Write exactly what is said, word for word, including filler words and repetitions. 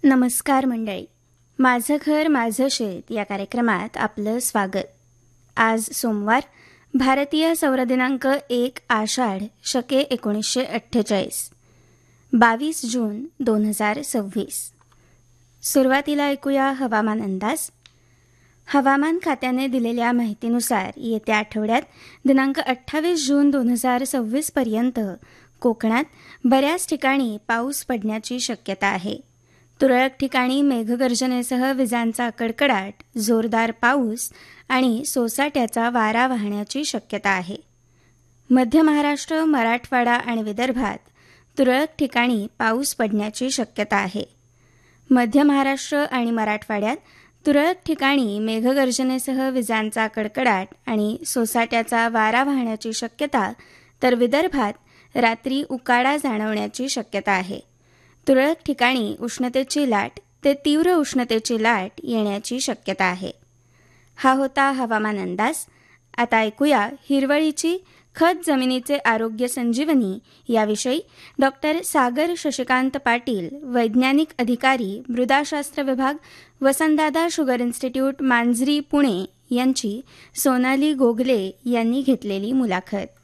नमस्कार मंडळी. माझं घर माझं शेत या कार्यक्रमात आपलं स्वागत. आज सोमवार, भारतीय सौर दिनांक एक आषाढ शके एकोणीसशे अठ्ठेचाळीस, बावीस जून दोन हजार सव्वीस. सुरुवातीला ऐकूया हवामान अंदाज. हवामान खात्याने दिलेल्या माहितीनुसार येत्या आठवड्यात दिनांक अठ्ठावीस जून दोन हजार सव्वीसपर्यंत कोकणात बऱ्याच ठिकाणी पाऊस पडण्याची शक्यता आहे. तुरळक ठिकाणी मेघगर्जनेसह विजांचा कडकडाट, जोरदार पाऊस आणि सोसाट्याचा वारा वाहण्याची शक्यता आहे. मध्य महाराष्ट्र, मराठवाडा आणि विदर्भात तुरळक ठिकाणी पाऊस पडण्याची शक्यता आहे. मध्य महाराष्ट्र आणि मराठवाड्यात तुरळक ठिकाणी मेघगर्जनेसह विजांचा कडकडाट आणि सोसाट्याचा वारा वाहण्याची शक्यता, तर विदर्भात रात्री उकाडा जाणवण्याची शक्यता आहे. तुरळक ठिकाणी उष्णतेची लाट ते तीव्र उष्णतेची लाट येण्याची शक्यता आहे. हा होता हवामान अंदाज. आता ऐकूया हिरवळीची खत जमिनीचे आरोग्य संजीवनी याविषयी डॉक्टर सागर शशिकांत पाटील, वैज्ञानिक अधिकारी, मृदाशास्त्र विभाग, वसंतदादा शुगर इन्स्टिट्यूट, मांजरी, पुणे यांची सोनाली गोगले यांनी घेतलेली मुलाखत.